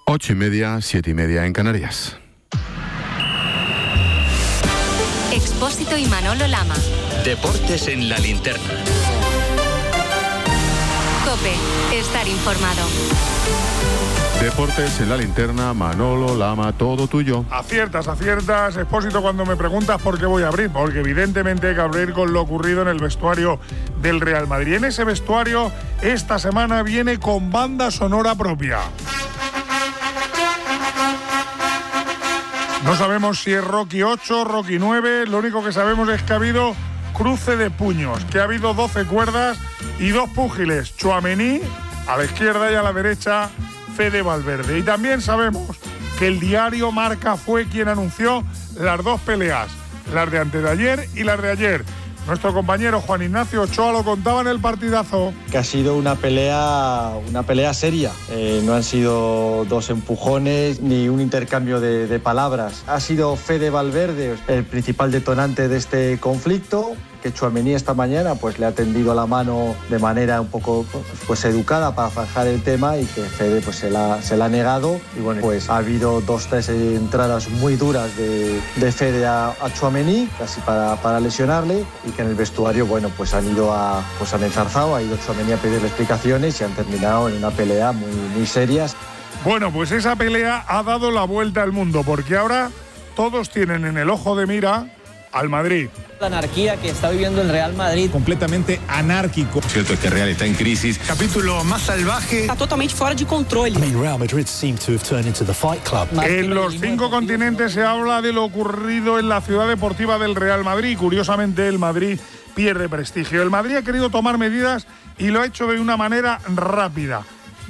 8:30, 7:30 en Canarias. Expósito y Manolo Lama. Deportes en la linterna. COPE, estar informado. Deportes en la linterna, Manolo Lama, todo tuyo. Aciertas, Expósito, cuando me preguntas por qué voy a abrir, porque evidentemente hay que abrir con lo ocurrido en el vestuario del Real Madrid. En ese vestuario, esta semana viene con banda sonora propia. No sabemos si es Rocky 8, Rocky 9, lo único que sabemos es que ha habido cruce de puños, que ha habido 12 cuerdas y 2 púgiles, Tchouaméni a la izquierda y a la derecha Fede Valverde. Y también sabemos que el diario Marca fue quien anunció las 2 peleas, las de antes de ayer y las de ayer. Nuestro compañero Juan Ignacio Ochoa lo contaba en el partidazo. Que ha sido una pelea seria. No han sido 2 empujones ni un intercambio de palabras. Ha sido Fede Valverde el principal detonante de este conflicto, que Tchouaméni esta mañana pues le ha tendido la mano de manera un poco pues educada para zanjar el tema, y que Fede pues se la ha negado. Y bueno, pues ha habido 2-3 entradas muy duras de Fede a Tchouaméni, casi para lesionarle, y que en el vestuario bueno pues han enzarzado, ha ido Tchouaméni a pedirle explicaciones y han terminado en una pelea muy seria. Bueno, pues esa pelea ha dado la vuelta al mundo, porque ahora todos tienen en el ojo de mira al Madrid. La anarquía que está viviendo el Real Madrid. Completamente anárquico. Cierto es que el Real está en crisis. Capítulo más salvaje. Está totalmente fuera de control. Real Madrid seems to have turned into the fight club. En los 5 continentes se habla de lo ocurrido en la ciudad deportiva del Real Madrid. Curiosamente, el Madrid pierde prestigio. El Madrid ha querido tomar medidas y lo ha hecho de una manera rápida.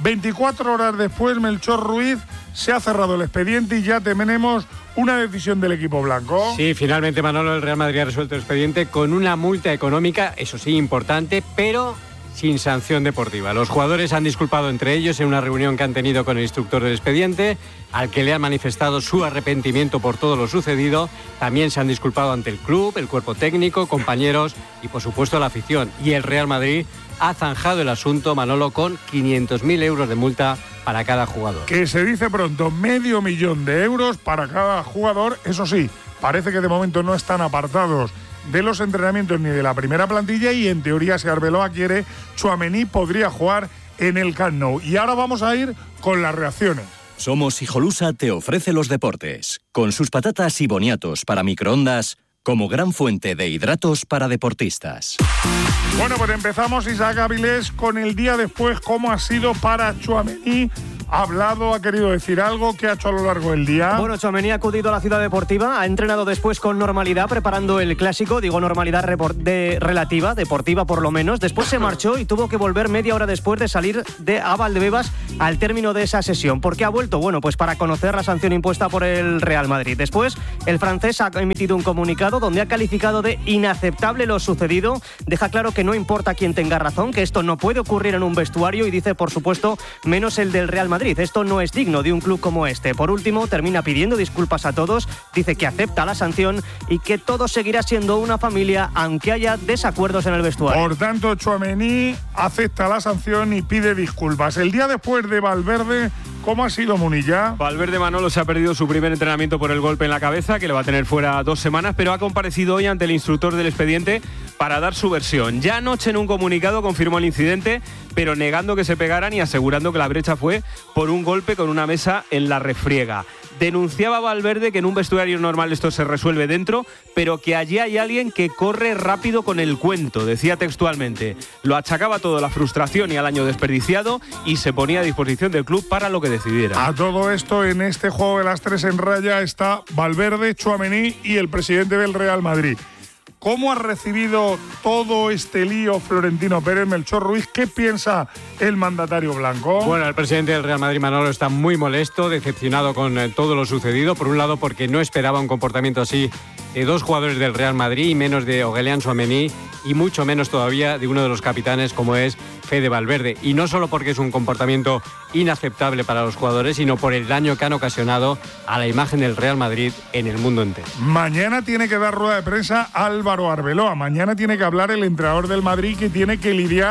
24 horas después, Melchor Ruiz, se ha cerrado el expediente y ya tenemos una decisión del equipo blanco. Sí, finalmente, Manolo, el Real Madrid ha resuelto el expediente con una multa económica, eso sí, importante, pero sin sanción deportiva. Los jugadores han disculpado entre ellos en una reunión que han tenido con el instructor del expediente, al que le han manifestado su arrepentimiento por todo lo sucedido. También se han disculpado ante el club, el cuerpo técnico, compañeros y, por supuesto, la afición. Y el Real Madrid ha zanjado el asunto, Manolo, con 500.000 euros de multa para cada jugador. Que se dice pronto, 500.000 euros para cada jugador. Eso sí, parece que de momento no están apartados de los entrenamientos ni de la primera plantilla, y en teoría, si Arbeloa quiere, Tchouaméni podría jugar en el Camp Nou. Y ahora vamos a ir con las reacciones. Somos Hijolusa te ofrece los deportes, con sus patatas y boniatos para microondas, como gran fuente de hidratos para deportistas. Bueno, pues empezamos, Isaac Avilés, con el día después. ¿Cómo ha sido para Tchouaméni? ¿Ha hablado? ¿Ha querido decir algo? ¿Qué ha hecho a lo largo del día? Bueno, Tchouaméni ha acudido a la ciudad deportiva, ha entrenado después con normalidad, preparando el clásico, digo normalidad relativa, deportiva por lo menos. Después se marchó y tuvo que volver media hora después de salir a Valdebebas al término de esa sesión. ¿Por qué ha vuelto? Bueno, pues para conocer la sanción impuesta por el Real Madrid. Después, el francés ha emitido un comunicado donde ha calificado de inaceptable lo sucedido. Deja claro que no importa quién tenga razón, que esto no puede ocurrir en un vestuario, y dice, por supuesto, menos el del Real Madrid. Esto no es digno de un club como este. Por último, termina pidiendo disculpas a todos, dice que acepta la sanción y que todo seguirá siendo una familia, aunque haya desacuerdos en el vestuario. Por tanto, Tchouaméni acepta la sanción y pide disculpas. El día después de Valverde, ¿cómo ha sido, Munilla? Valverde, Manolo, se ha perdido su primer entrenamiento por el golpe en la cabeza, que le va a tener fuera 2 semanas, pero ha comparecido hoy ante el instructor del expediente para dar su versión. Ya anoche en un comunicado confirmó el incidente, pero negando que se pegaran y asegurando que la brecha fue por un golpe con una mesa en la refriega. Denunciaba Valverde que en un vestuario normal esto se resuelve dentro, pero que allí hay alguien que corre rápido con el cuento, decía textualmente. Lo achacaba todo a la frustración y al año desperdiciado, y se ponía a disposición del club para lo que decidiera. A todo esto, en este juego de las 3 en raya está Valverde, Tchouaméni y el presidente del Real Madrid. ¿Cómo ha recibido todo este lío Florentino Pérez, Melchor Ruiz? ¿Qué piensa el mandatario blanco? Bueno, el presidente del Real Madrid, Manolo, está muy molesto, decepcionado con todo lo sucedido. Por un lado, porque no esperaba un comportamiento así de 2 jugadores del Real Madrid, y menos de Aurélien Tchouaméni, y mucho menos todavía de uno de los capitanes como es Fede Valverde. Y no solo porque es un comportamiento inaceptable para los jugadores, sino por el daño que han ocasionado a la imagen del Real Madrid en el mundo entero. Mañana tiene que dar rueda de prensa Álvaro Arbeloa. Mañana tiene que hablar el entrenador del Madrid, que tiene que lidiar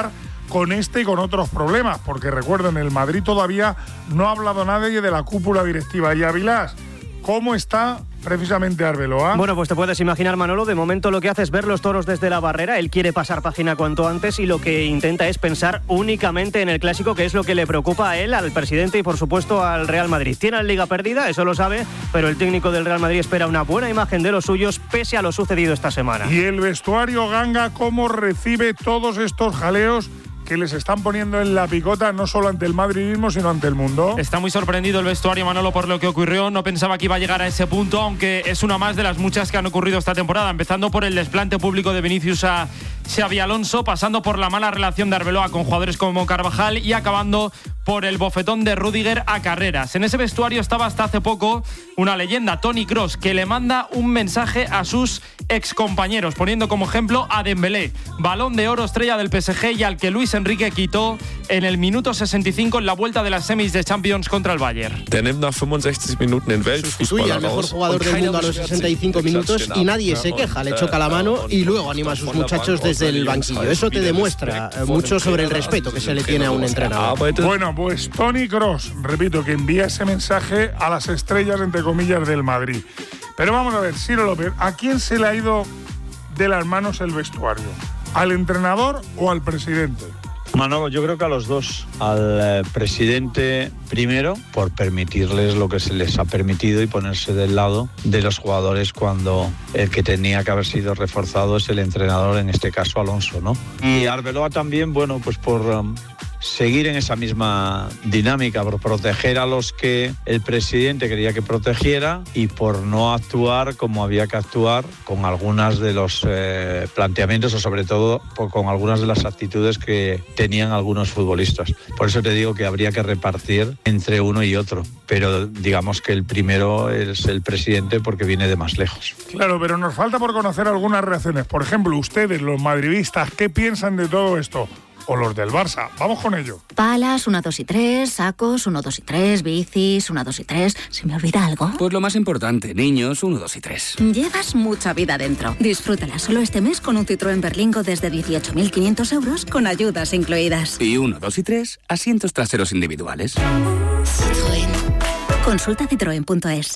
con este y con otros problemas, porque recuerden, el Madrid todavía no ha hablado nadie de la cúpula directiva. Y Avilás, ¿cómo está precisamente Arbeloa? Bueno, pues te puedes imaginar, Manolo, de momento lo que hace es ver los toros desde la barrera. Él quiere pasar página cuanto antes y lo que intenta es pensar únicamente en el Clásico, que es lo que le preocupa a él, al presidente y por supuesto al Real Madrid. Tiene la Liga perdida, eso lo sabe, pero el técnico del Real Madrid espera una buena imagen de los suyos pese a lo sucedido esta semana. Y el vestuario, Ganga, ¿cómo recibe todos estos jaleos que les están poniendo en la picota, no solo ante el madridismo, sino ante el mundo? Está muy sorprendido el vestuario, Manolo, por lo que ocurrió. No pensaba que iba a llegar a ese punto, aunque es una más de las muchas que han ocurrido esta temporada, empezando por el desplante público de Vinicius a Xabi Alonso, pasando por la mala relación de Arbeloa con jugadores como Carvajal y acabando por el bofetón de Rüdiger a Carreras. En ese vestuario estaba hasta hace poco una leyenda, Toni Kroos, que le manda un mensaje a sus excompañeros, poniendo como ejemplo a Dembélé, Balón de Oro, estrella del PSG y al que Luis Enrique quitó en el minuto 65 en la vuelta de las semis de Champions contra el Bayern. Sustituye al mejor jugador del mundo a los 65 minutos y nadie se queja, le choca la mano y luego anima a sus muchachos desde el banquillo. Eso te demuestra mucho sobre el respeto que se le tiene a un entrenador. Bueno, pues Toni Kroos, repito, que envía ese mensaje a las estrellas, entre comillas, del Madrid. Pero vamos a ver, Ciro López, ¿a quién se le ha ido de las manos el vestuario? ¿Al entrenador o al presidente? Manolo, yo creo que a los dos. Al presidente primero, por permitirles lo que se les ha permitido y ponerse del lado de los jugadores cuando el que tenía que haber sido reforzado es el entrenador, en este caso Alonso, ¿no? Y Arbeloa también, bueno, pues por seguir en esa misma dinámica, por proteger a los que el presidente quería que protegiera y por no actuar como había que actuar con algunas de los planteamientos o sobre todo con algunas de las actitudes que tenían algunos futbolistas. Por eso te digo que habría que repartir entre uno y otro, pero digamos que el primero es el presidente porque viene de más lejos. Claro, pero nos falta por conocer algunas reacciones. Por ejemplo, ustedes, los madridistas, ¿qué piensan de todo esto? O los del Barça. Vamos con ello. Palas, 1, 2 y 3, sacos, 1, 2 y 3, bicis, 1, 2 y 3. ¿Se me olvida algo? Pues lo más importante, niños, 1, 2 y 3. Llevas mucha vida dentro. Disfrútala solo este mes con un Citroën Berlingo desde 18.500 euros con ayudas incluidas. Y 1, 2 y 3, asientos traseros individuales. Citroën. Consulta citroen.es.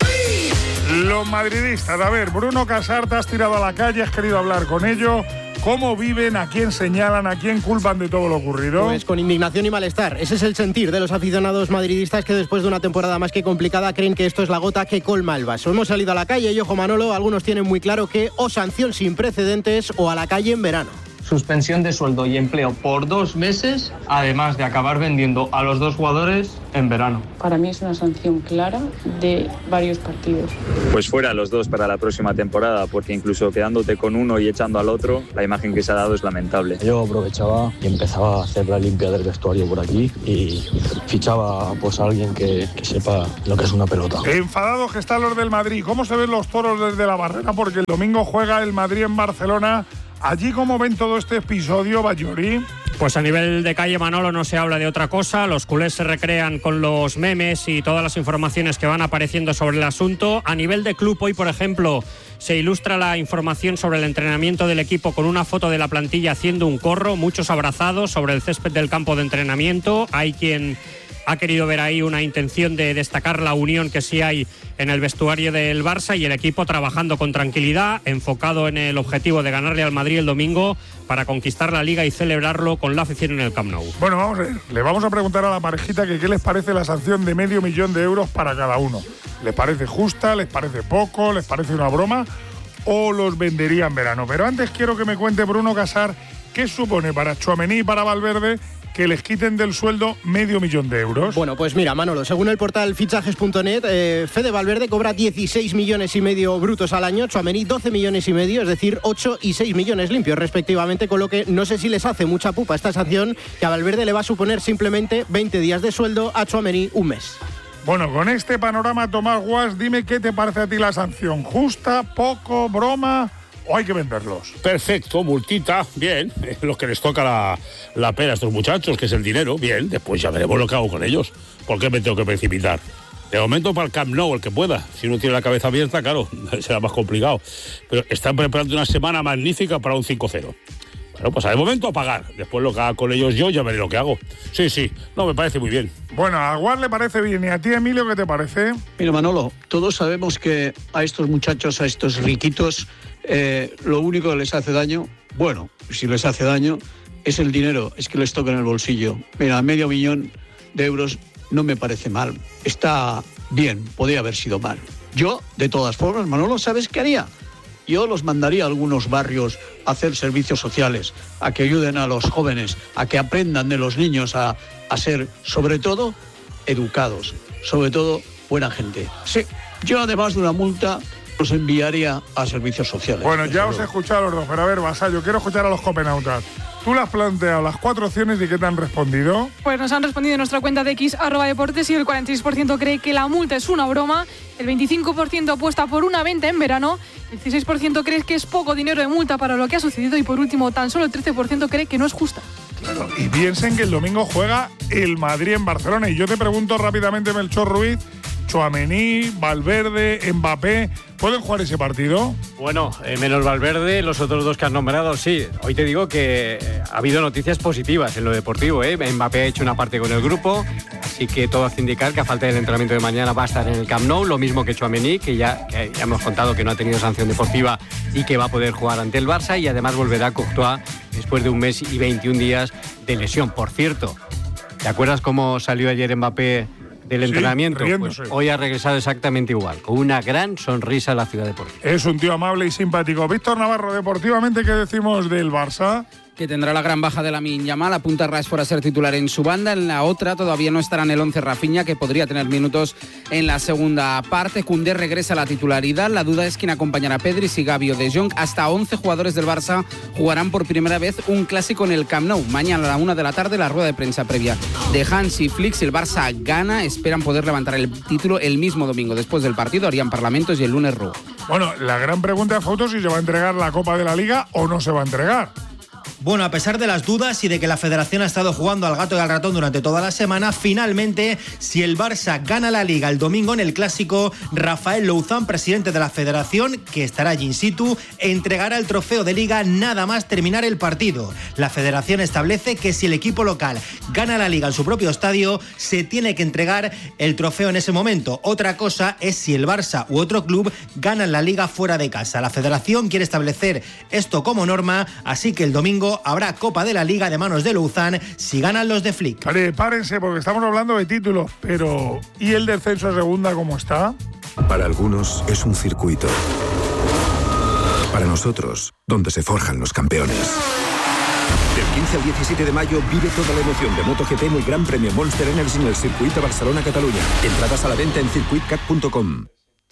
Los madridistas, a ver, Bruno Casar, te has tirado a la calle, has querido hablar con ellos. ¿Cómo viven? ¿A quién señalan? ¿A quién culpan de todo lo ocurrido? Pues con indignación y malestar. Ese es el sentir de los aficionados madridistas que después de una temporada más que complicada creen que esto es la gota que colma el vaso. Hemos salido a la calle y, ojo Manolo, algunos tienen muy claro que o sanción sin precedentes o a la calle en verano. Suspensión de sueldo y empleo por 2 meses, además de acabar vendiendo a los 2 jugadores en verano. Para mí es una sanción clara de varios partidos. Pues fuera los 2 para la próxima temporada, porque incluso quedándote con uno y echando al otro, la imagen que se ha dado es lamentable. Yo aprovechaba y empezaba a hacer la limpia del vestuario por aquí y fichaba pues a alguien que sepa lo que es una pelota. Enfadados que están los del Madrid. ¿Cómo se ven los toros desde la barrera? Porque el domingo juega el Madrid en Barcelona. ¿Allí cómo ven todo este episodio, Bayori? Pues a nivel de calle, Manolo, no se habla de otra cosa. Los culés se recrean con los memes y todas las informaciones que van apareciendo sobre el asunto. A nivel de club, hoy, por ejemplo, se ilustra la información sobre el entrenamiento del equipo con una foto de la plantilla haciendo un corro, muchos abrazados sobre el césped del campo de entrenamiento. Hay quien ha querido ver ahí una intención de destacar la unión que sí hay en el vestuario del Barça y el equipo trabajando con tranquilidad, enfocado en el objetivo de ganarle al Madrid el domingo para conquistar la Liga y celebrarlo con la afición en el Camp Nou. Bueno, vamos a ver, le vamos a preguntar a la parejita que qué les parece la sanción de $500,000 euros para cada uno. ¿Les parece justa? ¿Les parece poco? ¿Les parece una broma? ¿O los vendería en verano? Pero antes quiero que me cuente Bruno Casar qué supone para Tchouaméni y para Valverde que les quiten del sueldo $500,000 euros. Bueno, pues mira, Manolo, según el portal fichajes.net, Fede Valverde cobra 16,5 millones brutos al año, Tchouaméni 12,5 millones, es decir, 8 y 6 millones limpios respectivamente, con lo que no sé si les hace mucha pupa esta sanción, que a Valverde le va a suponer simplemente 20 días de sueldo, a Tchouaméni un mes. Bueno, con este panorama, Tomás Guas, dime qué te parece a ti la sanción. ¿Justa, poco, broma o hay que venderlos? Perfecto, multita, bien. Lo que les toca la pena a estos muchachos, que es el dinero, bien. Después ya veremos lo que hago con ellos. ¿Por qué me tengo que precipitar? De momento para el Camp Nou, el que pueda. Si uno tiene la cabeza abierta, claro, será más complicado. Pero están preparando una semana magnífica para un 5-0. Bueno, pues de momento a pagar. Después lo que haga con ellos yo ya veré lo que hago. Sí, no, me parece muy bien. Bueno, a Aguar le parece bien. ¿Y a ti, Emilio, qué te parece? Mira, Manolo, todos sabemos que a estos muchachos, a estos riquitos, lo único que les hace daño, bueno, si les hace daño, es el dinero, es que les toca en el bolsillo. Mira, 500.000 de euros no me parece mal. Está bien, podría haber sido mal. Yo, de todas formas, Manolo, ¿sabes qué haría? Yo los mandaría a algunos barrios a hacer servicios sociales, a que ayuden a los jóvenes, a que aprendan de los niños a ser, sobre todo, educados, sobre todo, buena gente. Sí, yo además de una multa los enviaría a servicios sociales. Bueno, ya os he escuchado a los dos, pero a ver, Vasallo, quiero escuchar a los copenautas. Tú le has planteado las 4 opciones y ¿qué te han respondido? Pues nos han respondido en nuestra cuenta de X, @deportes, y el 46% cree que la multa es una broma, el 25% apuesta por una venta en verano, el 16% cree que es poco dinero de multa para lo que ha sucedido y por último tan solo el 13% cree que no es justa. Claro, y piensen que el domingo juega el Madrid en Barcelona. Y yo te pregunto rápidamente, Melchor Ruiz, Tchouaméni, Valverde, Mbappé, ¿pueden jugar ese partido? Bueno, menos Valverde, los otros dos que has nombrado, sí. Hoy te digo que ha habido noticias positivas en lo deportivo, Mbappé ha hecho una parte con el grupo, así que todo hace indicar que a falta del entrenamiento de mañana va a estar en el Camp Nou, lo mismo que Tchouaméni, que ya hemos contado que no ha tenido sanción deportiva y que va a poder jugar ante el Barça, y además volverá Courtois después de 1 mes y 21 días de lesión. Por cierto, ¿te acuerdas cómo salió ayer Mbappé del entrenamiento? Pues hoy ha regresado exactamente igual, con una gran sonrisa a la ciudad deportiva. Es un tío amable y simpático. Víctor Navarro, deportivamente, ¿qué decimos del Barça? Que tendrá la gran baja de Lamine Yamal, apunta Rashford a ser titular en su banda. En la otra todavía no estará en el 11 Rafinha, que podría tener minutos en la segunda parte. Koundé regresa a la titularidad. La duda es quién acompañará a Pedri, si Gavi o De Jong. Hasta 11 jugadores del Barça jugarán por primera vez un clásico en el Camp Nou. Mañana a la 1 de la tarde la rueda de prensa previa de Hansi Flick. Si el Barça gana, esperan poder levantar el título el mismo domingo. Después del partido harían parlamentos y el lunes rueda. Bueno, la gran pregunta es, Fauto, si se va a entregar la Copa de la Liga o no se va a entregar. Bueno, a pesar de las dudas y de que la Federación ha estado jugando al gato y al ratón durante toda la semana, finalmente, si el Barça gana la Liga el domingo en el Clásico, Rafael Louzán, presidente de la Federación, que estará allí in situ, entregará el trofeo de Liga nada más terminar el partido. La Federación establece que si el equipo local gana la Liga en su propio estadio, se tiene que entregar el trofeo en ese momento. Otra cosa es si el Barça u otro club ganan la Liga fuera de casa. La Federación quiere establecer esto como norma, así que el domingo habrá Copa de la Liga de manos de Louzán si ganan los de Flick. Prepárense, porque estamos hablando de títulos, pero ¿y el descenso a segunda cómo está? Para algunos es un circuito. Para nosotros, donde se forjan los campeones. Del 15 al 17 de mayo vive toda la emoción de MotoGP en el Gran Premio Monster Energy en el Circuito Barcelona-Cataluña. Entradas a la venta en circuitcat.com.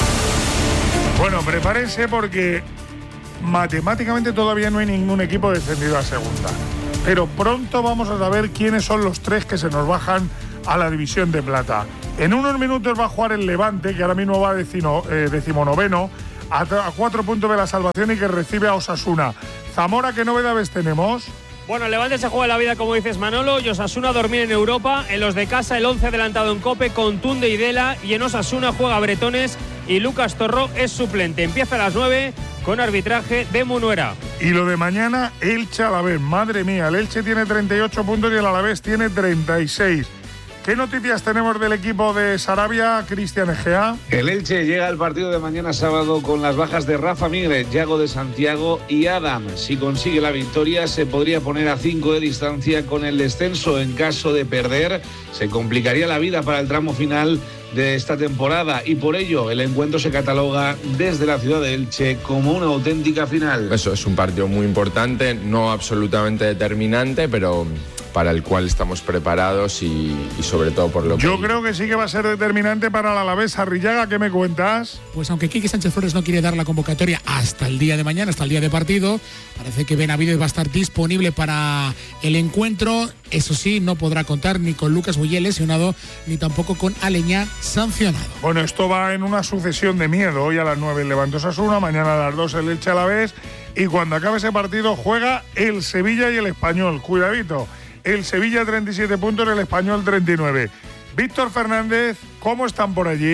Bueno, prepárense porque matemáticamente todavía no hay ningún equipo descendido a segunda. Pero pronto vamos a saber quiénes son los 3 que se nos bajan a la división de plata. En unos minutos va a jugar el Levante, que ahora mismo va decimonoveno, a 4 puntos de la salvación y que recibe a Osasuna. Zamora, ¿qué novedades tenemos? Bueno, el Levante se juega la vida, como dices, Manolo, y Osasuna a dormir en Europa. En los de casa, el 11 adelantado en COPE con Tunde y Dela, y en Osasuna juega Bretones y Lucas Torró es suplente. Empieza a las 9 con arbitraje de Munuera. Y lo de mañana, Elche Alavés. Madre mía, el Elche tiene 38 puntos y el Alavés tiene 36. ¿Qué noticias tenemos del equipo de Sarabia, Cristian Egea? El Elche llega al partido de mañana sábado con las bajas de Rafa Migre, Yago de Santiago y Adam. Si consigue la victoria, se podría poner a 5 de distancia con el descenso. En caso de perder, se complicaría la vida para el tramo final de esta temporada, y por ello el encuentro se cataloga desde la ciudad de Elche como una auténtica final. Eso es un partido muy importante, no absolutamente determinante, pero para el cual estamos preparados y sobre todo por lo que... Yo creo que sí que va a ser determinante para el Alavés. Arrillaga, ¿qué me cuentas? Pues aunque Quique Sánchez Flores no quiere dar la convocatoria hasta el día de mañana, hasta el día de partido, parece que Benavides va a estar disponible para el encuentro. Eso sí, no podrá contar ni con Lucas Bullé lesionado, ni tampoco con Aleñá sancionado. Bueno, esto va en una sucesión de miedo. Hoy a las 9 el Levante Osasuna, mañana a las 2 el Elche Alavés, y cuando acabe ese partido juega el Sevilla y el Español. Cuidadito, el Sevilla 37 puntos, el Español 39. Víctor Fernández, ¿cómo están por allí?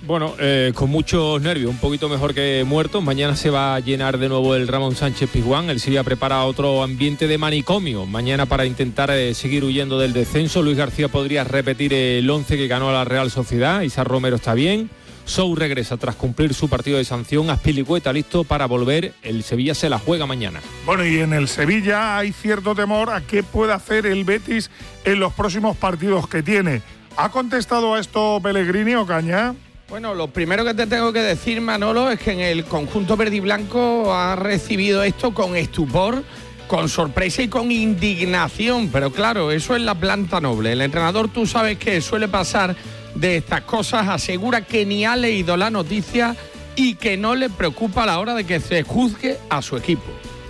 Bueno, con muchos nervios, un poquito mejor que muertos. Mañana se va a llenar de nuevo el Ramón Sánchez Pizjuán. El Sevilla prepara otro ambiente de manicomio mañana para intentar seguir huyendo del descenso. Luis García podría repetir el 11 que ganó a la Real Sociedad. Isaac Romero está bien. Sou regresa tras cumplir su partido de sanción. Azpilicueta listo para volver. El Sevilla se la juega mañana. Bueno, y en el Sevilla hay cierto temor a qué puede hacer el Betis en los próximos partidos que tiene. ¿Ha contestado a esto Pellegrini o Cañá? Bueno, lo primero que te tengo que decir, Manolo, es que en el conjunto verde y blanco ha recibido esto con estupor, con sorpresa y con indignación. Pero claro, eso es la planta noble. El entrenador, tú sabes que suele pasar de estas cosas, asegura que ni ha leído la noticia y que no le preocupa a la hora de que se juzgue a su equipo.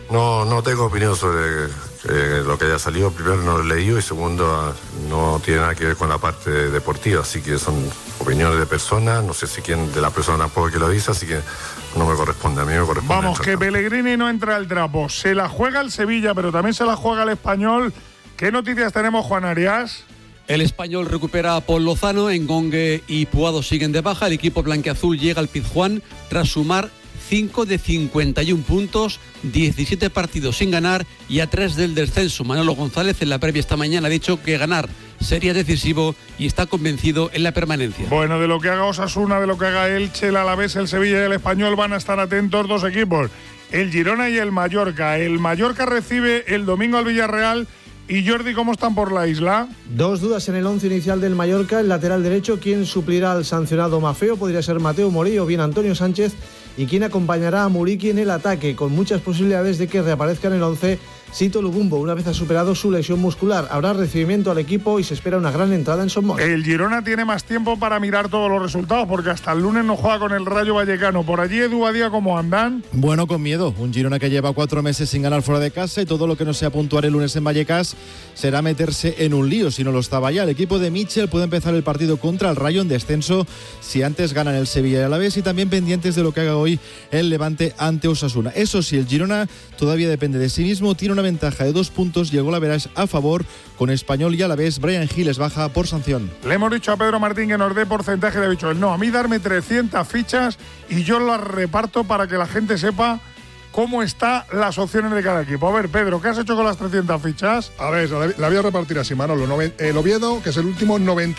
No tengo opinión sobre lo que haya salido. Primero, no lo he leído y segundo, no tiene nada que ver con la parte deportiva, así que son opiniones de personas, no sé si quién de la persona tampoco que lo dice, así que no me corresponde, a mí me corresponde. Vamos, que Pellegrini no entra al trapo, se la juega el Sevilla, pero también se la juega el Español. ¿Qué noticias tenemos, Juan Arias? El Español recupera a Paul Lozano, Engongue y Puado siguen de baja. El equipo blanquiazul llega al Pizjuán tras sumar 5 de 51 puntos, 17 partidos sin ganar y a 3 del descenso. Manolo González en la previa esta mañana ha dicho que ganar sería decisivo y está convencido en la permanencia. Bueno, de lo que haga Osasuna, de lo que haga Elche, el Alavés, el Sevilla y el Español van a estar atentos dos equipos, el Girona y el Mallorca. El Mallorca recibe el domingo al Villarreal. Y Jordi, ¿cómo están por la isla? Dos dudas en el once inicial del Mallorca. El lateral derecho, ¿quién suplirá al sancionado Mafeo? Podría ser Mateo Morí o bien Antonio Sánchez. ¿Y quién acompañará a Muriqui en el ataque? Con muchas posibilidades de que reaparezca en el once Sito Lubumbo, una vez ha superado su lesión muscular. Habrá recibimiento al equipo y se espera una gran entrada en Somos. El Girona tiene más tiempo para mirar todos los resultados, porque hasta el lunes no juega con el Rayo Vallecano. Por allí, Edu Badía, ¿cómo andan? Bueno, con miedo. Un Girona que lleva 4 meses sin ganar fuera de casa y todo lo que no sea puntuar el lunes en Vallecas será meterse en un lío, si no lo estaba ya. El equipo de Mitchell puede empezar el partido contra el Rayo en descenso si antes ganan el Sevilla y el Alavés, y también pendientes de lo que haga hoy el Levante ante Osasuna. Eso sí, el Girona todavía depende de sí mismo, tiene una ventaja de 2 puntos, llegó la verás a favor con Español y Alavés. Bryan Giles baja por sanción. Le hemos dicho a Pedro Martín que nos dé porcentaje de bicho. No, a mí darme 300 fichas y yo las reparto para que la gente sepa cómo están las opciones de cada equipo. A ver, Pedro, ¿qué has hecho con las 300 fichas? A ver, la voy a repartir así, Manolo. El Oviedo, que es el último,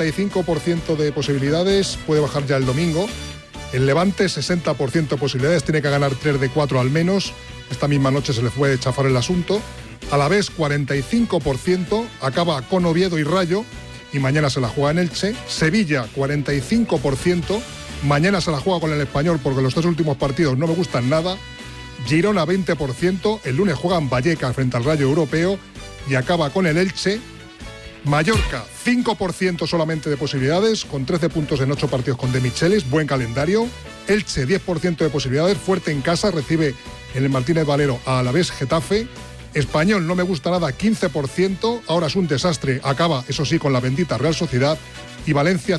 95% de posibilidades, puede bajar ya el domingo. El Levante, 60% de posibilidades, tiene que ganar 3 de 4 al menos. Esta misma noche se le puede chafar el asunto. Alavés, 45%, acaba con Oviedo y Rayo, y mañana se la juega en Elche. Sevilla, 45%, mañana se la juega con el Español, porque los 3 últimos partidos no me gustan nada. Girona, 20%, el lunes juega en Vallecas frente al Rayo Europeo, y acaba con el Elche. Mallorca, 5% solamente de posibilidades, con 13 puntos en 8 partidos con De Michelis, buen calendario. Elche, 10% de posibilidades, fuerte en casa, recibe en el Martínez Valero a Alavés Getafe. Español, no me gusta nada, 15%, ahora es un desastre, acaba, eso sí, con la bendita Real Sociedad. Y Valencia,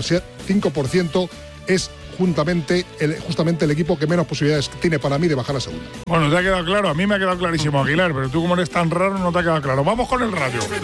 5%, es justamente el equipo que menos posibilidades tiene para mí de bajar a segunda. Bueno, te ha quedado claro, a mí me ha quedado clarísimo, Aguilar, pero tú como eres tan raro no te ha quedado claro. Vamos con el Rayo.